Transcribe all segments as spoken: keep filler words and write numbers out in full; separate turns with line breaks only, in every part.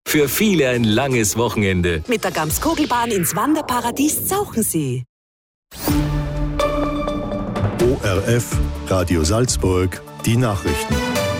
Für viele ein langes Wochenende.
Mit der Gamskogelbahn ins Wanderparadies Zauchensee.
O R F, Radio Salzburg, die Nachrichten.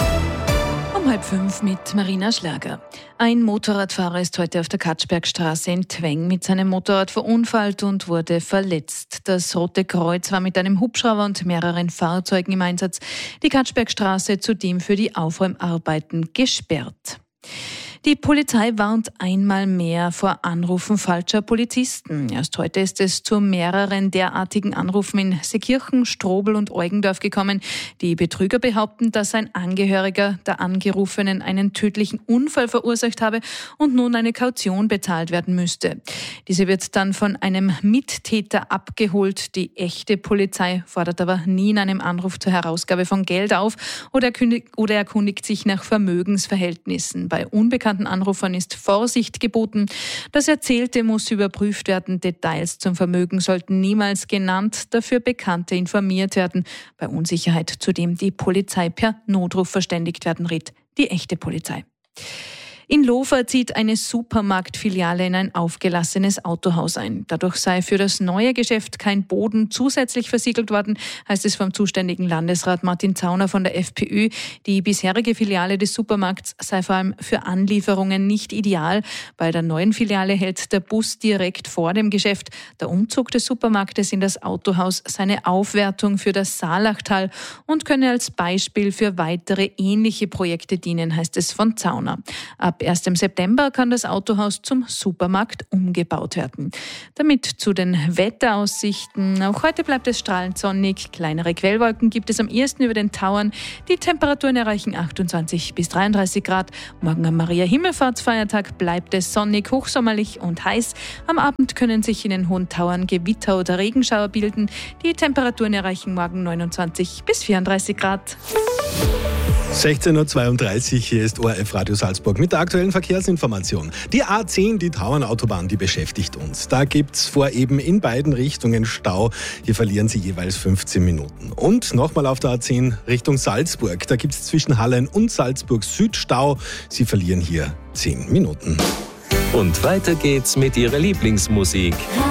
Um halb fünf mit Marina Schlager. Ein Motorradfahrer ist heute auf der Katschbergstraße in Tweng mit seinem Motorrad verunfallt und wurde verletzt. Das Rote Kreuz war mit einem Hubschrauber und mehreren Fahrzeugen im Einsatz. Die Katschbergstraße zudem für die Aufräumarbeiten gesperrt. Die Polizei warnt einmal mehr vor Anrufen falscher Polizisten. Erst heute ist es zu mehreren derartigen Anrufen in Seekirchen, Strobl und Eugendorf gekommen. Die Betrüger behaupten, dass ein Angehöriger der Angerufenen einen tödlichen Unfall verursacht habe und nun eine Kaution bezahlt werden müsste. Diese wird dann von einem Mittäter abgeholt. Die echte Polizei fordert aber nie in einem Anruf zur Herausgabe von Geld auf oder erkundigt, oder erkundigt sich nach Vermögensverhältnissen. Bei unbekannten Anrufern ist Vorsicht geboten. Das Erzählte muss überprüft werden. Details zum Vermögen sollten niemals genannt, dafür Bekannte informiert werden. Bei Unsicherheit zudem die Polizei per Notruf verständigt werden, rät die echte Polizei. In Lofer zieht eine Supermarktfiliale in ein aufgelassenes Autohaus ein. Dadurch sei für das neue Geschäft kein Boden zusätzlich versiegelt worden, heißt es vom zuständigen Landesrat Martin Zauner von der FPÖ. Die bisherige Filiale des Supermarkts sei vor allem für Anlieferungen nicht ideal. Bei der neuen Filiale hält der Bus direkt vor dem Geschäft. Der Umzug des Supermarktes in das Autohaus sei eine Aufwertung für das Saalachtal und könne als Beispiel für weitere ähnliche Projekte dienen, heißt es von Zauner. Ab erst im September kann das Autohaus zum Supermarkt umgebaut werden. Damit zu den Wetteraussichten. Auch heute bleibt es strahlend sonnig. Kleinere Quellwolken gibt es am ehesten über den Tauern. Die Temperaturen erreichen achtundzwanzig bis dreiunddreißig Grad. Morgen am Maria-Himmelfahrtsfeiertag bleibt es sonnig, hochsommerlich und heiß. Am Abend können sich in den hohen Tauern Gewitter oder Regenschauer bilden. Die Temperaturen erreichen morgen neunundzwanzig bis vierunddreißig Grad.
sechzehn Uhr zweiunddreißig, hier ist O R F Radio Salzburg mit der aktuellen Verkehrsinformation. Die A zehn, die Tauernautobahn, die beschäftigt uns. Da gibt's vor eben in beiden Richtungen Stau. Hier verlieren Sie jeweils fünfzehn Minuten. Und nochmal auf der A zehn Richtung Salzburg. Da gibt's zwischen Hallein und Salzburg Süd Stau. Sie verlieren hier zehn Minuten.
Und weiter geht's mit Ihrer Lieblingsmusik.